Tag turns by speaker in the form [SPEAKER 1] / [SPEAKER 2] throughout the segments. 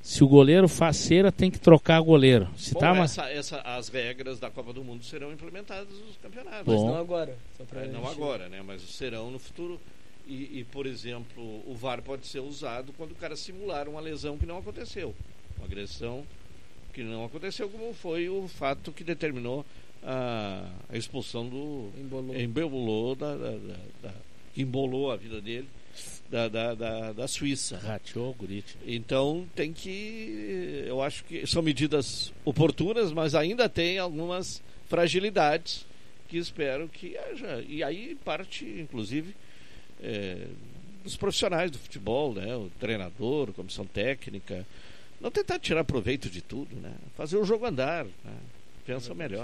[SPEAKER 1] Se o goleiro faz cera, tem que trocar o goleiro. Se
[SPEAKER 2] Bom,
[SPEAKER 1] tá
[SPEAKER 2] as regras da Copa do Mundo serão implementadas nos campeonatos.
[SPEAKER 3] Mas não agora.
[SPEAKER 2] Não agora, né? Mas serão no futuro. E, por exemplo, o VAR pode ser usado quando o cara simular uma lesão que não aconteceu. Uma agressão que não aconteceu, como foi o fato que determinou a expulsão do Embolou que embolou a vida dele da Suíça.
[SPEAKER 1] Rateou o gurite.
[SPEAKER 2] Então eu acho que são medidas oportunas, mas ainda tem algumas fragilidades que espero que haja. E aí parte, inclusive, dos profissionais do futebol, né? O treinador, a comissão técnica, não tentar tirar proveito de tudo, né? Fazer o jogo andar, né? Pensa melhor.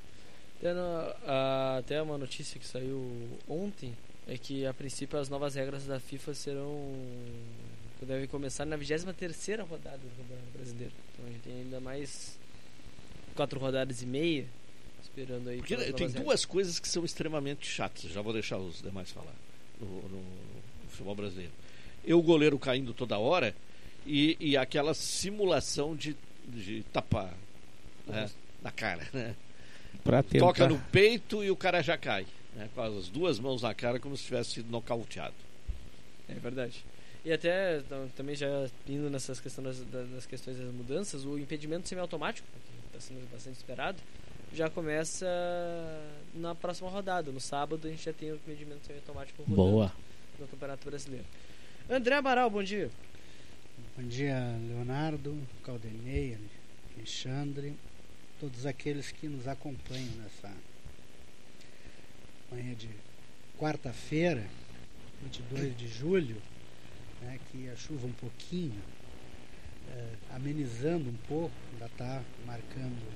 [SPEAKER 3] Até uma notícia que saiu ontem é que a princípio as novas regras da FIFA devem começar na 23ª rodada do Campeonato Brasileiro. Então a gente tem ainda mais 4 rodadas e meia esperando aí.
[SPEAKER 2] Porque tem duas coisas que são extremamente chatas, já vou deixar os demais falar no futebol brasileiro. O goleiro caindo toda hora e aquela simulação de tapar, né, na cara, né? Toca no peito e o cara já cai, né, com as duas mãos na cara como se tivesse sido nocauteado.
[SPEAKER 3] É verdade. E até também já indo nessas questões das questões das mudanças, o impedimento semiautomático, que está sendo bastante esperado, já começa na próxima rodada. No sábado a gente já tem o impedimento semiautomático rodando no Campeonato Brasileiro. André Amaral, bom dia.
[SPEAKER 4] Bom dia, Leonardo, Caldenei, Alexandre, todos aqueles que nos acompanham nessa manhã de quarta-feira, 22 de julho, né, que a chuva um pouquinho, amenizando um pouco, ainda está marcando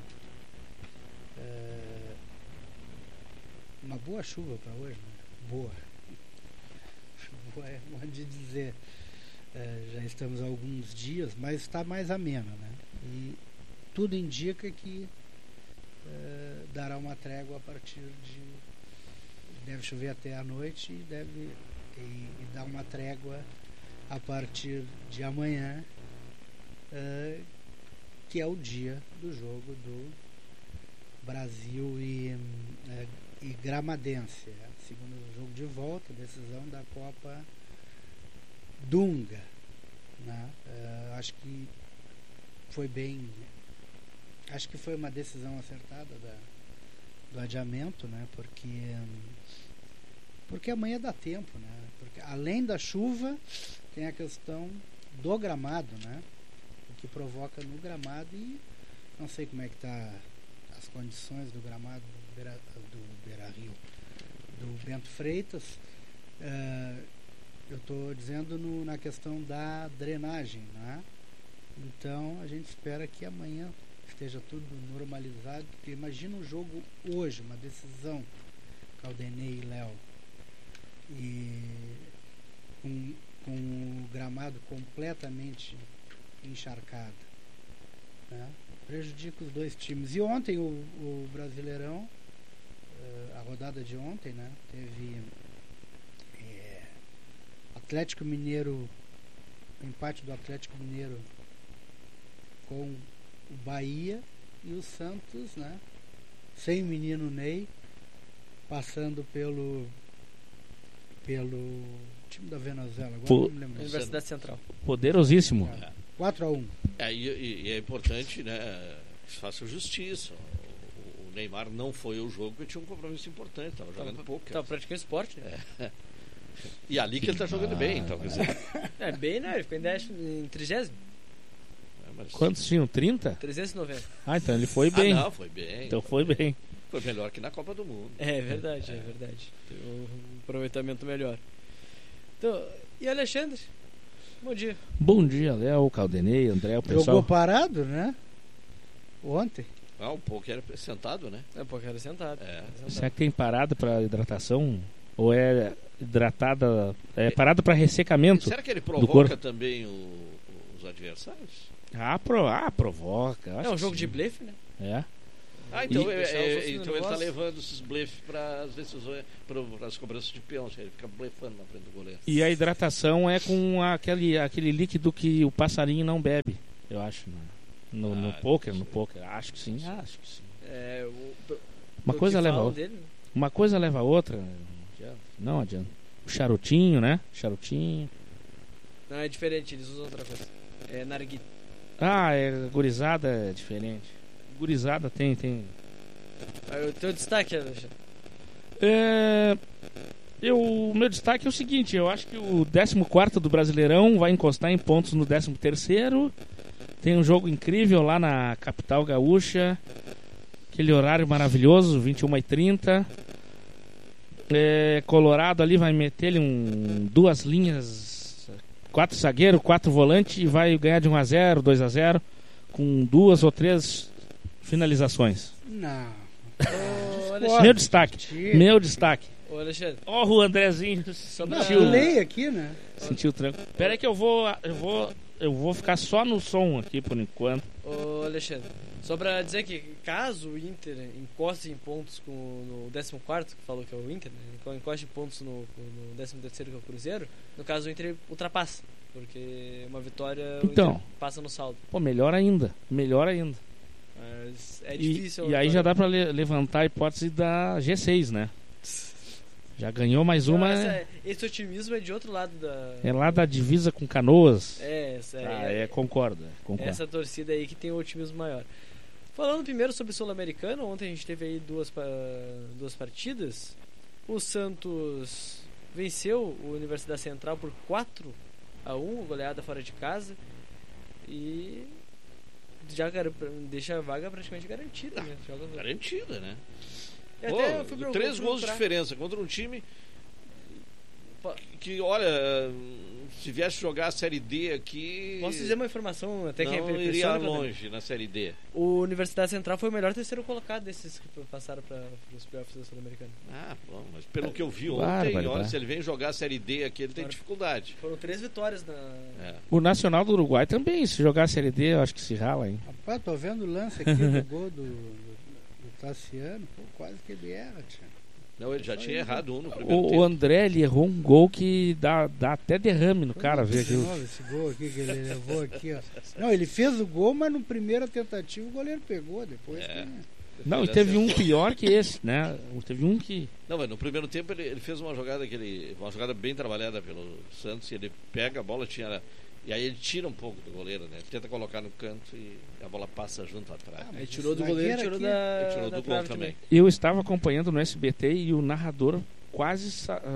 [SPEAKER 4] uma boa chuva para hoje, né? Boa é modo de dizer. Já estamos há alguns dias, mas está mais amena, né? E tudo indica que dará uma trégua a partir deve chover até a noite e dar uma trégua a partir de amanhã, que é o dia do jogo do Brasil e Gramadense, segundo jogo de volta, decisão da Copa Dunga, né? Acho que foi uma decisão acertada do adiamento, né? Porque amanhã dá tempo, né? Porque além da chuva tem a questão do gramado, né? O que provoca no gramado, e não sei como é que tá as condições do gramado do Beira-Rio, do Bento Freitas. Eu estou dizendo na questão da drenagem, né? Então a gente espera que amanhã esteja tudo normalizado, porque imagina um jogo hoje, uma decisão, Caldenei e Léo, e com o gramado completamente encharcado, né? Prejudica os dois times. E ontem o Brasileirão, a rodada de ontem, né, teve Atlético Mineiro, empate do Atlético Mineiro com o Bahia, e o Santos, né, sem o menino Ney, passando pelo time da Venezuela, agora não lembro.
[SPEAKER 3] Universidade Central.
[SPEAKER 1] Poderosíssimo.
[SPEAKER 4] 4-1.
[SPEAKER 2] E é importante, né, que faça justiça. O Neymar não foi ao jogo porque tinha um compromisso importante, estava jogando pouco.
[SPEAKER 3] Estava praticando esporte, né?
[SPEAKER 2] E ali que ele está jogando bem, então, quer dizer.
[SPEAKER 3] Bem, né? Ele ficou em 30º.
[SPEAKER 1] Quantos tinham? 30?
[SPEAKER 3] 390.
[SPEAKER 1] Então ele foi bem.
[SPEAKER 2] Não, foi bem.
[SPEAKER 1] Então foi bem.
[SPEAKER 2] Foi melhor que na Copa do Mundo.
[SPEAKER 3] É verdade. Teve um aproveitamento melhor. Então, e Alexandre? Bom dia.
[SPEAKER 1] Bom dia, Léo, Caldenei, André, o pessoal.
[SPEAKER 4] Jogou parado, né? Ontem.
[SPEAKER 2] Um pouco era sentado, né?
[SPEAKER 3] Um pouco era sentado.
[SPEAKER 1] Será que tem parada para hidratação? Ou é hidratada, parada para ressecamento?
[SPEAKER 2] Será que ele provoca também os adversários?
[SPEAKER 1] Provoca.
[SPEAKER 3] É um jogo de blefe, né?
[SPEAKER 2] Então ele está levando esses blefes para as decisões, para as cobranças de pênalti. Ele fica blefando na frente do goleiro.
[SPEAKER 1] E a hidratação é com aquele líquido que o passarinho não bebe. Eu acho. No poker, acho que sim. Uma coisa leva a outra. Uma coisa leva a outra. Não adianta. O charutinho, né? Charutinho.
[SPEAKER 3] Não, é diferente, eles usam outra coisa. É narguilé.
[SPEAKER 1] Gurizada é diferente. Gurizada tem.
[SPEAKER 3] O teu destaque, Alexandre?
[SPEAKER 1] O meu destaque é o seguinte: eu acho que o 14º do Brasileirão vai encostar em pontos no 13º. Tem um jogo incrível lá na capital gaúcha. Aquele horário maravilhoso, 21h30. Colorado ali vai meter-lhe duas linhas, 4 zagueiros, 4 volantes e vai ganhar de 1-0, 2-0 com 2 ou 3 finalizações.
[SPEAKER 4] Não.
[SPEAKER 1] Meu destaque.
[SPEAKER 3] Ô, Alexandre.
[SPEAKER 1] Ó, o Andrezinho
[SPEAKER 4] sentiu. Lei aqui, né?
[SPEAKER 1] Sentiu tranco. Pera aí que eu vou ficar só no som aqui por enquanto.
[SPEAKER 3] Ô, Alexandre, só pra dizer que caso o Inter encoste em pontos no 14º, que falou que é o Inter, né? Encoste em pontos no 13º, que é o Cruzeiro, no caso o Inter ultrapassa, porque uma vitória o Inter passa no saldo.
[SPEAKER 1] Pô, melhor ainda.
[SPEAKER 3] Mas é difícil.
[SPEAKER 1] E aí já dá pra levantar a hipótese da G6, né? Já ganhou mais uma.
[SPEAKER 3] Esse otimismo é de outro lado da.
[SPEAKER 1] É lá da divisa com Canoas.
[SPEAKER 3] Concordo.
[SPEAKER 1] Essa
[SPEAKER 3] torcida aí que tem o otimismo maior. Falando primeiro sobre o Sul-Americano, ontem a gente teve aí duas partidas. O Santos venceu o Universidade Central por 4-1, goleada fora de casa. E já deixa a vaga praticamente garantida, né?
[SPEAKER 2] Garantida, né?
[SPEAKER 3] Pô,
[SPEAKER 2] 3 gols de diferença contra um time que, olha, se viesse jogar a Série D aqui...
[SPEAKER 3] Posso dizer uma informação até que
[SPEAKER 2] não iria longe na Série D.
[SPEAKER 3] O Universidade Central foi o melhor terceiro colocado desses que passaram para os playoffs da Sul-Americana.
[SPEAKER 2] Bom, mas pelo que eu vi ontem, olha, se ele vem jogar a Série D aqui, ele tem dificuldade.
[SPEAKER 3] Foram 3 vitórias
[SPEAKER 1] O Nacional do Uruguai também, se jogar a Série D, eu acho que se rala, hein?
[SPEAKER 4] Rapaz, tô vendo o lance aqui do gol do Tassiano, quase que ele erra, tia.
[SPEAKER 2] Não, ele já tinha errado no primeiro tempo.
[SPEAKER 1] O André, ele errou um gol que dá até derrame no cara ver aquilo.
[SPEAKER 4] Esse gol aqui que ele levou aqui, ó. Não, ele fez o gol, mas no primeira tentativa o goleiro pegou, depois
[SPEAKER 1] Não, e teve um pior que esse, né? Teve um que...
[SPEAKER 2] Não, mas no primeiro tempo ele fez uma jogada uma jogada bem trabalhada pelo Santos, e ele pega a bola, e aí ele tira um pouco do goleiro, né? Tenta colocar no canto e a bola passa junto atrás.
[SPEAKER 3] Ele tirou do goleiro, tirou
[SPEAKER 2] do gol também.
[SPEAKER 1] Eu estava acompanhando no SBT e o narrador quase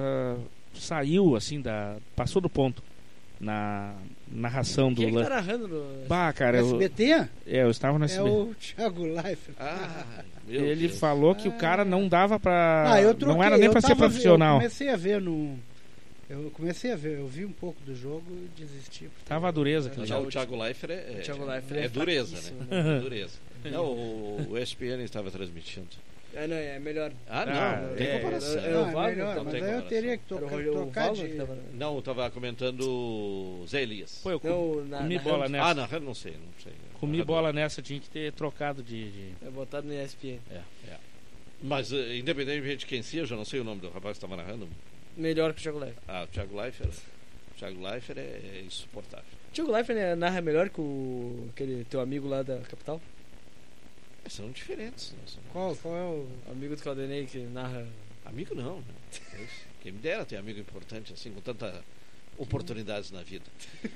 [SPEAKER 1] saiu, assim, passou do ponto na narração do...
[SPEAKER 3] Quem é que tá narrando no...
[SPEAKER 4] cara, SBT?
[SPEAKER 1] Eu estava no SBT.
[SPEAKER 4] É o Thiago Leifert.
[SPEAKER 1] Ele falou que o cara não dava pra... não era nem pra ser profissional.
[SPEAKER 4] Eu comecei a ver, eu vi um pouco do jogo e desisti.
[SPEAKER 1] Tava a dureza.
[SPEAKER 2] O Thiago Leifert é dureza, né? Dureza. Não, o ESPN estava transmitindo.
[SPEAKER 3] Não, é melhor.
[SPEAKER 2] Não tem comparação.
[SPEAKER 4] É melhor, mas aí eu teria que trocar de...
[SPEAKER 2] Não, eu estava comentando o Zé Elias.
[SPEAKER 1] Pô, eu comi bola nessa.
[SPEAKER 2] Não sei.
[SPEAKER 1] Comi bola nessa, tinha que ter trocado de...
[SPEAKER 3] É botado no ESPN.
[SPEAKER 2] Mas, independente de quem seja, eu não sei o nome do rapaz que estava narrando.
[SPEAKER 3] Melhor que o Thiago Leifert.
[SPEAKER 2] O Thiago Leifert. O Thiago Leifert é insuportável.
[SPEAKER 3] O Thiago Leifert narra melhor que aquele teu amigo lá da capital?
[SPEAKER 2] São diferentes.
[SPEAKER 4] Qual é o
[SPEAKER 3] amigo do Caldenei que narra?
[SPEAKER 2] Amigo não, né? Quem me dera ter amigo importante assim, com tantas oportunidades na vida.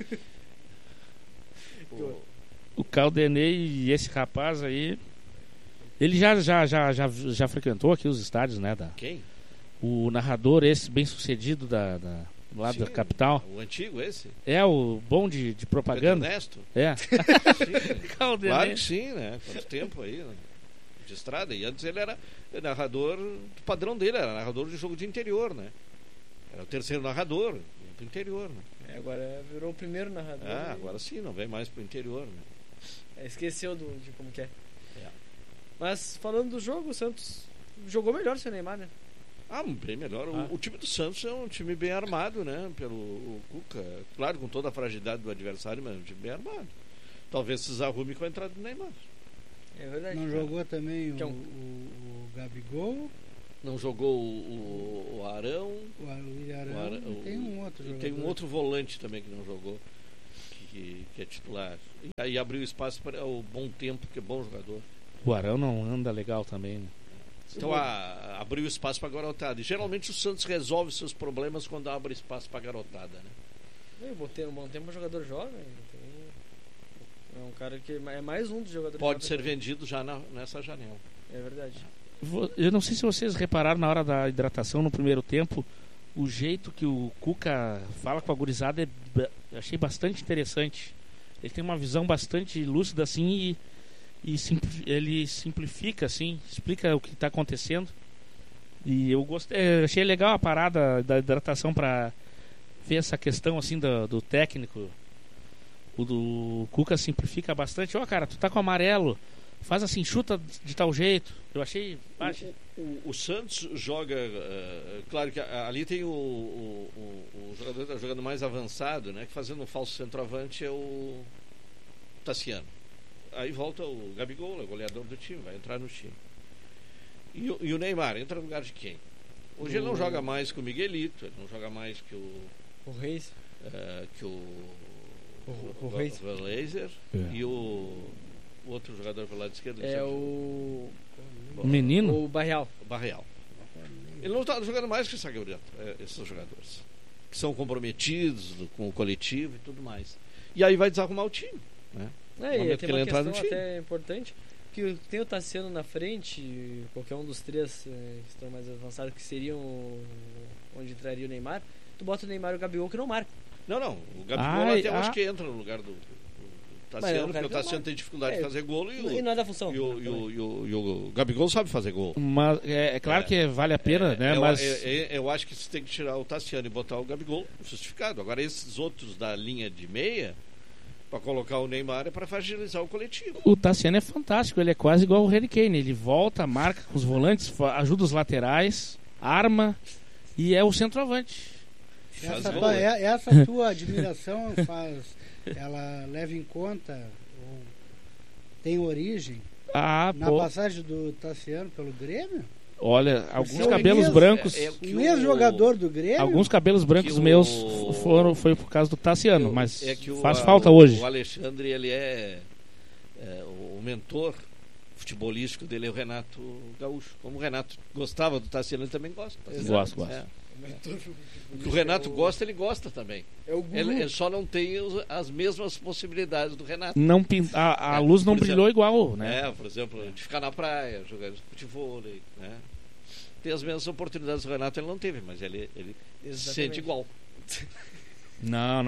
[SPEAKER 1] O Caldenei e esse rapaz aí, ele já frequentou aqui os estádios, né?
[SPEAKER 2] Quem?
[SPEAKER 1] O narrador, esse bem sucedido lá da capital.
[SPEAKER 2] O antigo esse?
[SPEAKER 1] O bom de propaganda.
[SPEAKER 2] Ernesto?
[SPEAKER 1] Caldenei.
[SPEAKER 2] Claro que sim, né? Quanto tempo aí, né? De estrada. E antes ele era narrador, o padrão dele era narrador de jogo de interior, né? Era o terceiro narrador do interior, né?
[SPEAKER 3] Agora virou o primeiro narrador.
[SPEAKER 2] Agora sim, não vem mais pro interior, né?
[SPEAKER 3] Esqueceu de como que é. Mas falando do jogo, o Santos jogou melhor sem o Neymar, né?
[SPEAKER 2] Bem melhor. O time do Santos é um time bem armado, né? Pelo Cuca. Claro, com toda a fragilidade do adversário, mas é um time bem armado. Talvez se desarrume com a entrada do Neymar.
[SPEAKER 3] É verdade.
[SPEAKER 4] Não jogou também o Gabigol?
[SPEAKER 2] Não jogou o Arão.
[SPEAKER 4] O Arão. Tem um outro jogador.
[SPEAKER 2] Tem um outro volante também que não jogou. que é titular. E aí abriu espaço para o Bom Tempo, que é bom jogador.
[SPEAKER 1] O Arão não anda legal também, né?
[SPEAKER 2] Então abriu espaço para a garotada. E geralmente o Santos resolve seus problemas quando abre espaço para a garotada, né?
[SPEAKER 3] O Bom Tempo é um jogador jovem. É um cara que é mais um dos jogadores.
[SPEAKER 2] Pode ser vendido já nessa janela.
[SPEAKER 3] É verdade.
[SPEAKER 1] Eu não sei se vocês repararam na hora da hidratação no primeiro tempo, o jeito que o Cuca fala com a gurizada eu achei bastante interessante. Ele tem uma visão bastante lúcida assim ele simplifica assim, explica o que está acontecendo. E eu achei legal a parada da hidratação para ver essa questão assim do técnico. O do Cuca simplifica bastante. Cara, tu tá com amarelo, faz assim, chuta de tal jeito. Eu achei.
[SPEAKER 2] O Santos joga. Claro que ali tem o jogador que está jogando mais avançado, né? Que fazendo um falso centroavante é o Tassiano. Aí volta o Gabigol, é goleador do time, vai entrar no time. E o Neymar entra no lugar de quem? Hoje ele não joga mais que o Miguelito, ele não joga mais que
[SPEAKER 3] o Reis.
[SPEAKER 2] Que o
[SPEAKER 3] Reis.
[SPEAKER 2] Laser e o outro jogador pelo lado esquerdo.
[SPEAKER 3] O
[SPEAKER 1] menino?
[SPEAKER 3] O Barreal.
[SPEAKER 2] Ele não está jogando mais que esses jogadores que são comprometidos com o coletivo e tudo mais. E aí vai desarrumar o time, né?
[SPEAKER 3] E tem uma questão até importante, que tem o Tassiano na frente, qualquer um dos três que estão mais avançados, que seriam onde entraria o Neymar. Tu bota o Neymar e o Gabigol que não marca.
[SPEAKER 2] Não, o Gabigol acho que entra no lugar do Tassiano, porque o Tassiano tem dificuldade de fazer golo
[SPEAKER 3] e não é da função.
[SPEAKER 2] E o Gabigol sabe fazer golo.
[SPEAKER 1] Mas é claro que vale a pena, né?
[SPEAKER 2] Eu acho que você tem que tirar o Tassiano e botar o Gabigol justificado. Agora esses outros da linha de meia, para colocar o Neymar, é para fragilizar o coletivo.
[SPEAKER 1] O Tassiano é fantástico, ele é quase igual o Harry Kane. Ele volta, marca com os volantes, ajuda os laterais, arma e é o centroavante.
[SPEAKER 4] Essa tua admiração ela leva em conta ou tem origem na passagem do Tassiano pelo Grêmio?
[SPEAKER 1] Olha, alguns cabelos brancos.
[SPEAKER 4] O mesmo jogador do Grêmio?
[SPEAKER 1] Alguns cabelos brancos meus foi por causa do Tassiano, mas faz falta hoje.
[SPEAKER 2] O Alexandre, ele o mentor futebolístico dele é o Renato Gaúcho. Como o Renato gostava do Tassiano, ele também gosta.
[SPEAKER 1] Gosto.
[SPEAKER 2] O que o Renato gosta, ele gosta também. Ele só não tem as mesmas possibilidades do Renato.
[SPEAKER 1] A luz não brilhou igual, né?
[SPEAKER 2] Por exemplo, de ficar na praia, jogar futebol, né? Tem as mesmas oportunidades do Renato, ele não teve, mas ele se sente igual.
[SPEAKER 1] Não,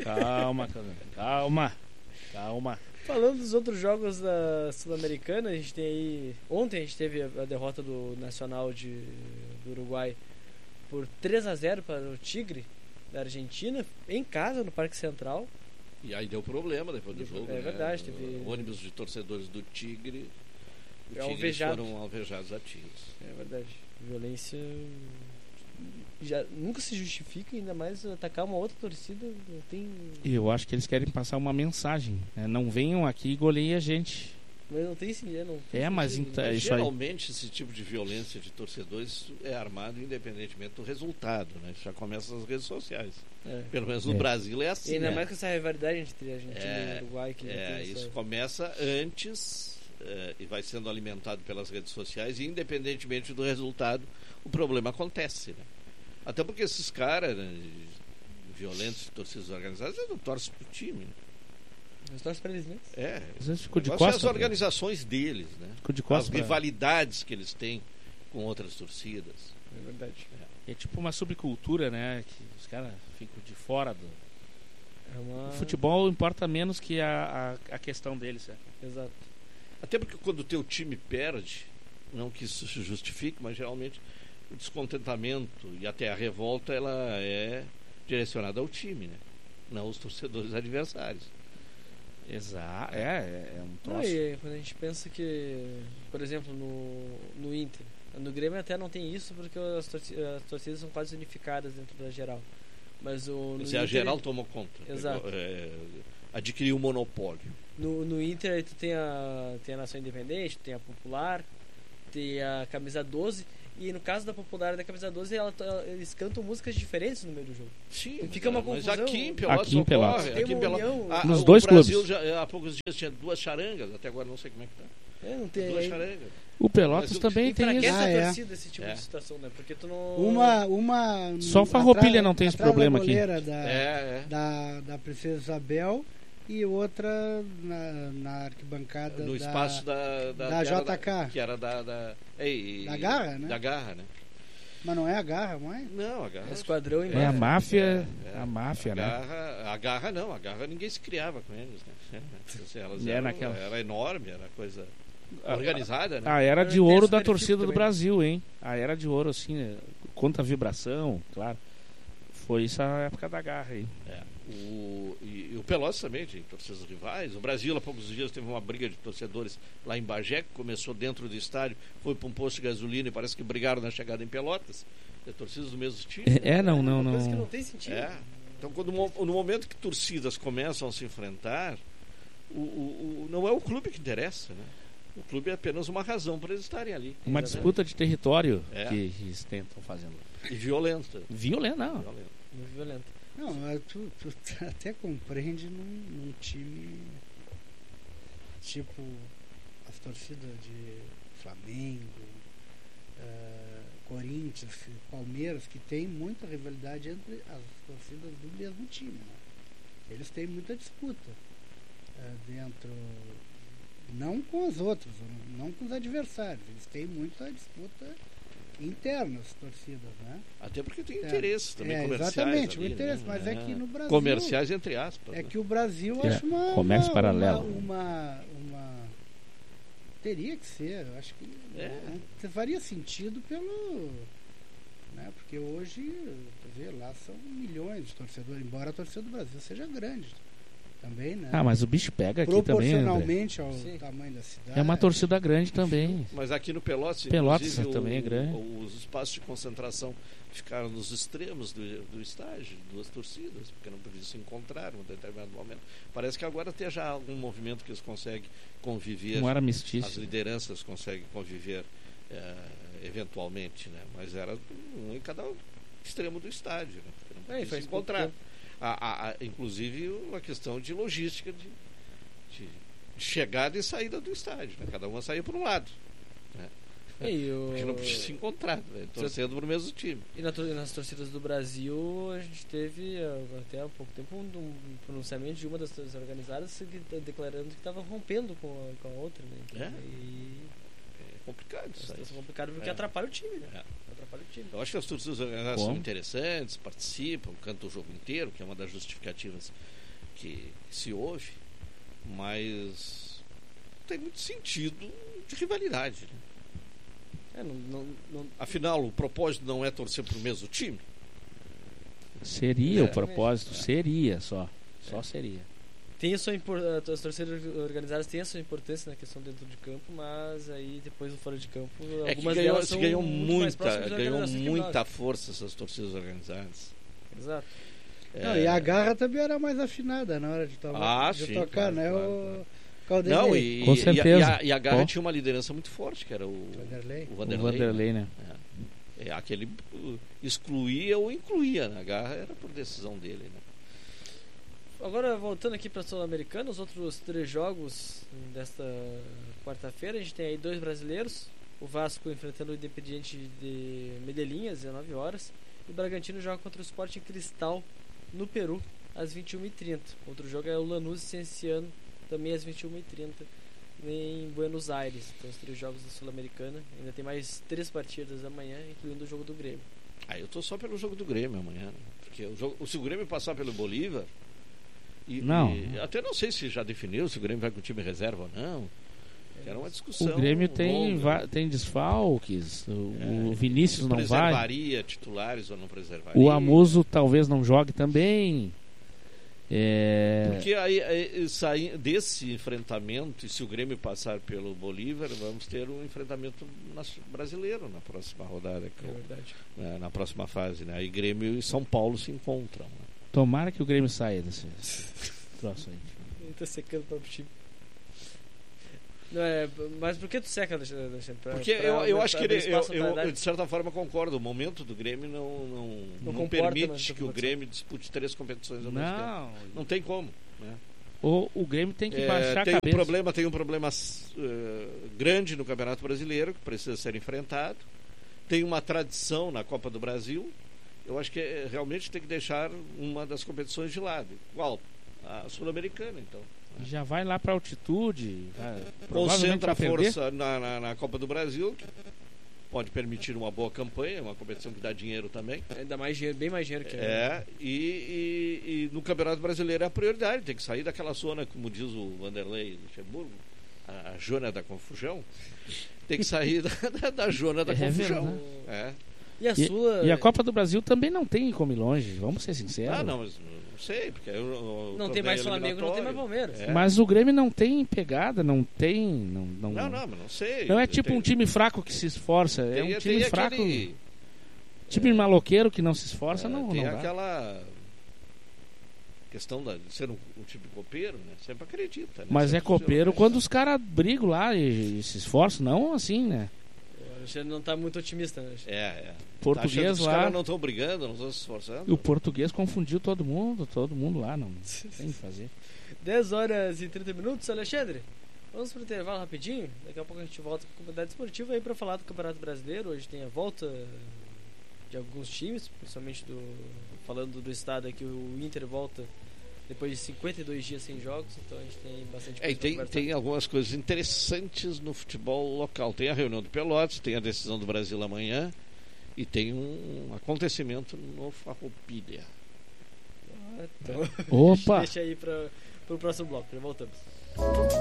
[SPEAKER 1] calma.
[SPEAKER 3] Falando dos outros jogos da Sul-Americana, a gente tem aí. Ontem a gente teve a derrota do Nacional do Uruguai por 3-0 para o Tigre da Argentina, em casa, no Parque Central.
[SPEAKER 2] E aí deu problema depois do jogo.
[SPEAKER 3] É verdade, teve.
[SPEAKER 2] O ônibus de torcedores do Tigre. Foram alvejados a tiros.
[SPEAKER 3] É verdade. Violência já nunca se justifica, ainda mais atacar uma outra torcida.
[SPEAKER 1] Eu acho que eles querem passar uma mensagem, né? Não venham aqui e goleiem a gente.
[SPEAKER 3] Mas não tem sentido.
[SPEAKER 1] Mas então,
[SPEAKER 2] geralmente esse tipo de violência de torcedores é armado independentemente do resultado, né? Isso já começa nas redes sociais. Pelo menos no Brasil é assim.
[SPEAKER 3] E ainda mais com essa rivalidade entre a Argentina e o Uruguai.
[SPEAKER 2] Isso começa antes e vai sendo alimentado pelas redes sociais, e independentemente do resultado, o problema acontece, né? Até porque esses caras, né, violentos, torcidas organizadas, eles não torcem pro time, né?
[SPEAKER 3] Eles torcem pra eles mesmos.
[SPEAKER 1] Às vezes ficou de costas.
[SPEAKER 2] As organizações deles, né?
[SPEAKER 1] Ficou de costas,
[SPEAKER 2] as rivalidades que eles têm com outras torcidas.
[SPEAKER 3] É verdade.
[SPEAKER 1] É tipo uma subcultura, né? Que os caras ficam de fora do. O futebol importa menos que a questão deles.
[SPEAKER 3] Exato.
[SPEAKER 2] Até porque quando o teu time perde, não que isso se justifique, mas geralmente o descontentamento e até a revolta, ela é direcionada ao time, né? Não aos torcedores adversários.
[SPEAKER 1] Exato, é um troço.
[SPEAKER 3] Quando a gente pensa que, por exemplo, no Inter, no Grêmio até não tem isso, porque as torcidas são quase unificadas dentro da geral. Mas
[SPEAKER 2] a geral tomou conta.
[SPEAKER 3] Exato.
[SPEAKER 2] Adquiriu um monopólio.
[SPEAKER 3] No Inter tu tem a Nação Independente, tem a Popular, tem a Camisa 12, E no caso da Popular da Camisa 12, eles cantam músicas diferentes no meio do jogo.
[SPEAKER 2] Sim,
[SPEAKER 3] Fica uma
[SPEAKER 2] mas
[SPEAKER 3] confusão.
[SPEAKER 2] aqui em Pelotas
[SPEAKER 1] Aqui em Pelotas.
[SPEAKER 2] ocorre.
[SPEAKER 3] Tem
[SPEAKER 2] Aqui em
[SPEAKER 3] uma
[SPEAKER 2] Pelotas.
[SPEAKER 3] união.
[SPEAKER 1] Nos
[SPEAKER 2] O
[SPEAKER 1] dois
[SPEAKER 2] Brasil
[SPEAKER 1] clubes.
[SPEAKER 2] já, há poucos dias tinha 2 charangas, até agora não sei como é que tá.
[SPEAKER 3] Não tem.
[SPEAKER 2] Duas charangas.
[SPEAKER 1] O Pelotas
[SPEAKER 2] Mas o
[SPEAKER 1] também tem
[SPEAKER 3] Enfraquece
[SPEAKER 1] isso.
[SPEAKER 4] Ah,
[SPEAKER 3] a
[SPEAKER 4] é.
[SPEAKER 3] torcida esse tipo
[SPEAKER 2] É.
[SPEAKER 3] de situação, né? Porque tu não.
[SPEAKER 4] Uma
[SPEAKER 1] Só Farroupilha não tem esse
[SPEAKER 4] atrás da
[SPEAKER 1] problema aqui.
[SPEAKER 4] goleira
[SPEAKER 2] É.
[SPEAKER 4] da Princesa Isabel e outra na arquibancada
[SPEAKER 2] No
[SPEAKER 4] da,
[SPEAKER 2] espaço da
[SPEAKER 4] da
[SPEAKER 2] que era
[SPEAKER 4] JK.
[SPEAKER 2] que era da
[SPEAKER 4] Da Garra, né?
[SPEAKER 2] Da Garra, né?
[SPEAKER 4] Mas não é a Garra, mãe?
[SPEAKER 2] Não, a Garra.
[SPEAKER 3] Esquadrão
[SPEAKER 1] É a máfia,
[SPEAKER 2] É,
[SPEAKER 1] a máfia, né?
[SPEAKER 2] A Garra não, a Garra ninguém se criava com eles, né? Assim, elas
[SPEAKER 1] É
[SPEAKER 2] eram-
[SPEAKER 1] naquela-
[SPEAKER 2] Era enorme, era coisa organizada, né?
[SPEAKER 1] A era de
[SPEAKER 3] Tem
[SPEAKER 1] ouro da
[SPEAKER 3] Super
[SPEAKER 1] torcida
[SPEAKER 3] Chico
[SPEAKER 1] do
[SPEAKER 3] também.
[SPEAKER 1] Brasil, hein? A era de ouro, assim, né? Quanto a vibração, claro. Foi isso a época da Garra aí.
[SPEAKER 2] E o Pelotas também tinha torcidas rivais. O Brasil, há poucos dias, teve uma briga de torcedores lá em Bagé, que começou dentro do estádio, foi para um posto de gasolina e parece que brigaram na chegada em Pelotas. Torcidas do mesmo time.
[SPEAKER 3] Uma coisa que não tem sentido.
[SPEAKER 2] É. Então, no momento que torcidas começam a se enfrentar, não é o clube que interessa, né? O clube é apenas uma razão para eles estarem ali.
[SPEAKER 1] Uma disputa de território
[SPEAKER 2] É.
[SPEAKER 1] que eles tentam fazendo.
[SPEAKER 2] E violenta.
[SPEAKER 1] Violenta, não.
[SPEAKER 2] Violenta.
[SPEAKER 3] Muito violento.
[SPEAKER 4] Não, mas tu até compreende num time tipo as torcidas de Flamengo, Corinthians, Palmeiras, que tem muita rivalidade entre as torcidas do mesmo time. Né? Eles têm muita disputa dentro, não com as outras, não com os adversários. Eles têm muita disputa interna, as torcidas, né?
[SPEAKER 2] Até porque tem interesses também comerciais.
[SPEAKER 4] Exatamente,
[SPEAKER 2] ali,
[SPEAKER 4] o interesse,
[SPEAKER 2] né?
[SPEAKER 4] mas é que no Brasil.
[SPEAKER 2] Comerciais, entre aspas.
[SPEAKER 4] É
[SPEAKER 2] né?
[SPEAKER 4] que o Brasil
[SPEAKER 1] É,
[SPEAKER 4] acho
[SPEAKER 1] comércio paralelo.
[SPEAKER 4] teria que ser, eu acho que não faria sentido pelo, né? Porque hoje, tu vê, lá são milhões de torcedores, embora a torcida do Brasil seja grande também, né?
[SPEAKER 1] Ah, mas o bicho pega aqui também, André.
[SPEAKER 4] proporcionalmente ao
[SPEAKER 3] Sim.
[SPEAKER 4] tamanho da cidade.
[SPEAKER 1] É uma torcida grande também.
[SPEAKER 2] Mas aqui no Pelotas,
[SPEAKER 1] Pelotas
[SPEAKER 2] inclusive,
[SPEAKER 1] também é grande.
[SPEAKER 2] Os espaços de concentração ficaram nos extremos do estádio, duas torcidas, porque não podiam se encontrar em um determinado momento. Parece que agora tem já algum movimento que eles conseguem conviver,
[SPEAKER 1] Não era
[SPEAKER 2] as
[SPEAKER 1] mistício.
[SPEAKER 2] lideranças conseguem conviver eventualmente, né? Mas era um em cada extremo do estádio, né? Porque não podia se
[SPEAKER 3] faz pouco
[SPEAKER 2] encontrar.
[SPEAKER 3] tempo.
[SPEAKER 2] Inclusive uma questão de logística de chegada e saída do estádio, né? Cada uma saía por um lado, né? Porque não podia se encontrar, né? Torcendo para o mesmo time.
[SPEAKER 3] E nas torcidas do Brasil, a gente teve até há pouco tempo um pronunciamento de uma das torcidas organizadas declarando que estava rompendo com a outra, né? E
[SPEAKER 2] É complicado
[SPEAKER 3] é uma
[SPEAKER 2] isso aí.
[SPEAKER 3] situação complicada porque atrapalha o time, né? Atrapalha o time.
[SPEAKER 2] Eu acho que as torcidas organizadas são
[SPEAKER 1] Como?
[SPEAKER 2] interessantes, participam, cantam o jogo inteiro, que é uma das justificativas que se ouve, mas não tem muito sentido de rivalidade, né? Afinal, o propósito não é torcer para o mesmo time.
[SPEAKER 1] Seria o propósito, seria só. Só seria.
[SPEAKER 3] Tem as torcidas organizadas têm a sua importância na questão dentro de campo, mas aí depois do fora de campo,
[SPEAKER 2] É que
[SPEAKER 3] algumas delas
[SPEAKER 2] se
[SPEAKER 3] são
[SPEAKER 2] ganhou
[SPEAKER 3] muito mais próximas da
[SPEAKER 2] ganhou
[SPEAKER 3] organização que
[SPEAKER 2] muita
[SPEAKER 3] nós.
[SPEAKER 2] força essas torcidas organizadas.
[SPEAKER 3] Exato.
[SPEAKER 4] Não, e a garra também era mais afinada na hora de tocar,
[SPEAKER 2] sim,
[SPEAKER 4] tocar,
[SPEAKER 2] claro,
[SPEAKER 4] né?
[SPEAKER 2] claro,
[SPEAKER 4] O
[SPEAKER 2] claro.
[SPEAKER 4] Calderley.
[SPEAKER 2] Não, e,
[SPEAKER 1] Com
[SPEAKER 2] e-
[SPEAKER 1] certeza.
[SPEAKER 2] e a Garra
[SPEAKER 1] Bom.
[SPEAKER 2] tinha uma liderança muito forte, que era o
[SPEAKER 4] Vanderlei.
[SPEAKER 1] O Vanderlei, né?
[SPEAKER 2] Aquele excluía ou incluía, né? A Garra era por decisão dele, né?
[SPEAKER 3] Agora, voltando aqui para a Sul-Americana, os outros 3 jogos desta quarta-feira, a gente tem aí 2 brasileiros, o Vasco enfrentando o Independiente de Medellín às 19 horas, e o Bragantino joga contra o Sporting Cristal no Peru às 21h30. Outro jogo é o Lanús e Cienciano, também às 21h30 em Buenos Aires. Então os 3 jogos da Sul-Americana, ainda tem mais 3 partidas amanhã, incluindo o jogo do Grêmio.
[SPEAKER 2] Eu tô só pelo jogo do Grêmio amanhã, né? Porque se o Grêmio passar pelo Bolívar
[SPEAKER 1] Não.
[SPEAKER 2] até não sei se já definiu se o Grêmio vai com o time reserva ou não. Era uma discussão.
[SPEAKER 1] O Grêmio tem,
[SPEAKER 2] longa.
[SPEAKER 1] tem desfalques, o Vinícius não vai.
[SPEAKER 2] Preservaria titulares ou não preservaria?
[SPEAKER 1] O Amuso talvez não jogue também.
[SPEAKER 2] Porque aí, desse enfrentamento, e se o Grêmio passar pelo Bolívar, vamos ter um enfrentamento brasileiro na próxima rodada,
[SPEAKER 3] verdade.
[SPEAKER 2] Na próxima fase, né? Aí Grêmio e São Paulo se encontram, né?
[SPEAKER 1] Tomara que o Grêmio saia desse troço aí.
[SPEAKER 3] Ele tá secando o próprio time. Não, mas por que tu seca, Alexandre?
[SPEAKER 2] Porque eu acho que eu, de certa forma, concordo. O momento do Grêmio não permite que o Grêmio dispute 3 competições ao mesmo tempo. Não tem como. Né?
[SPEAKER 1] O Grêmio tem que baixar a cabeça.
[SPEAKER 2] Tem um problema grande no Campeonato Brasileiro que precisa ser enfrentado. Tem uma tradição na Copa do Brasil. Eu acho que realmente tem que deixar uma das competições de lado. Qual? A Sul-Americana, então.
[SPEAKER 1] Já vai lá para altitude.
[SPEAKER 2] Concentra a força na Copa do Brasil, que pode permitir uma boa campanha, uma competição que dá dinheiro também.
[SPEAKER 3] Ainda mais dinheiro, bem mais dinheiro que
[SPEAKER 2] e no Campeonato Brasileiro é a prioridade, tem que sair daquela zona, como diz o Vanderlei Luxemburgo, a zona da confusão. Tem que sair da zona da confusão.
[SPEAKER 3] E
[SPEAKER 1] a Copa do Brasil também não tem como ir longe, vamos ser sinceros.
[SPEAKER 2] Não, mas não sei, porque
[SPEAKER 3] não tem mais Flamengo, não tem mais Palmeiras.
[SPEAKER 1] Mas o Grêmio não tem pegada, não tem.
[SPEAKER 2] Não, mas não sei.
[SPEAKER 1] Não é tipo um time fraco que se esforça, é um time fraco. Time maloqueiro que não se esforça, não
[SPEAKER 2] tem
[SPEAKER 1] dá.
[SPEAKER 2] Aquela questão de ser um time copeiro, né? Sempre acredita. Né?
[SPEAKER 1] Mas
[SPEAKER 2] sempre
[SPEAKER 1] é copeiro quando os caras brigam lá e se esforçam, não assim, né?
[SPEAKER 3] O Alexandre não está muito otimista, né?
[SPEAKER 1] Português
[SPEAKER 2] tá
[SPEAKER 1] lá.
[SPEAKER 2] Os caras não estão brigando, não estão se esforçando.
[SPEAKER 1] O português confundiu todo mundo lá, não tem o que fazer.
[SPEAKER 3] 10 horas e 30 minutos, Alexandre. Vamos para o intervalo rapidinho. Daqui a pouco a gente volta com a comunidade esportiva aí para falar do Campeonato Brasileiro. Hoje tem a volta de alguns times, principalmente falando do estado aqui, o Inter volta depois de 52 dias sem jogos, então a gente tem bastante coisa.
[SPEAKER 2] Tem algumas coisas interessantes no futebol local. Tem a reunião do Pelotas, tem a decisão do Brasil amanhã e tem um acontecimento no Farroupilha.
[SPEAKER 3] Então,
[SPEAKER 1] Opa!
[SPEAKER 3] deixa aí para o próximo bloco, já voltamos.